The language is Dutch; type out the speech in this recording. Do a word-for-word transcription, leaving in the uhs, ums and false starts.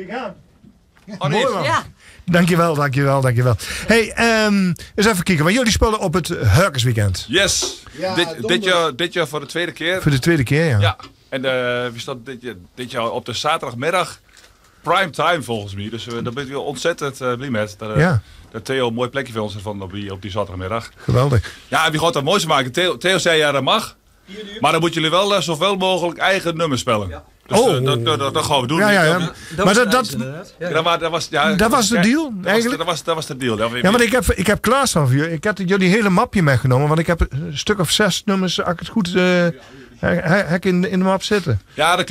Kijk aan. Oh, nee. Mooi man. Ja. Dankjewel, dankjewel, dankjewel. Hey, um, eens even kijken. Want jullie spelen op het Hurkersweekend. Yes. Ja, dit, donder. dit, jaar, dit jaar voor de tweede keer. Voor de tweede keer, ja. Ja. En uh, we staan dit, jaar- dit jaar op de zaterdagmiddag. Prime time volgens mij. Dus uh, daar ben ik wel ontzettend uh, blij met. Dat, uh, Ja. dat Theo een mooi plekje voor ons heeft van op die, op die zaterdagmiddag. Geweldig. Ja, en wie gaat dat mooiste maken? Theo, Theo zei ja, dat mag. Maar dan moeten jullie wel uh, zoveel mogelijk eigen nummers spelen. Ja. Dus Oh. uh, dat, dat, dat, dat gaan we doen. Ja, ja, ja. Dat, Dat Maar was dat, het dat, ijs, inderdaad. Ja. ja, dat, was- dat was, ja, Dat was de ja, deal, dat was- eigenlijk? Dat was, dat was de deal. Ja, ja, want ik heb, ik heb klaarstaan voor jullie. Ik heb jullie hele mapje meegenomen. Want ik heb een stuk of zes nummers, als ik het goed uh, heb in, in de map zitten. ja, dat